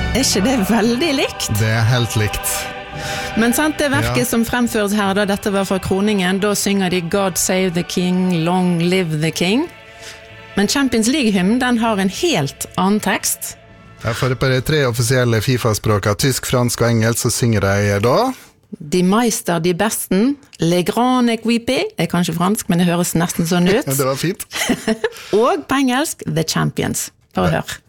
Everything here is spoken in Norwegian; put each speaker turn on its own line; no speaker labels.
ikke det veldig likt?
Det helt likt.
Men sant, det verket som fremføres her, da dette var fra Kroningen, da synger de God Save the King, Long Live the King. Men Champions League-hymnen, den har en helt annen tekst.
For på de 3 offisielle FIFA-språkene, tysk, fransk og engelsk, så synger de da...
De Meister, de besten, Le Grand Equipé, det kanskje fransk, men det høres nesten sånn ut.
Det var fint.
Og på engelsk, The Champions. Bare hør.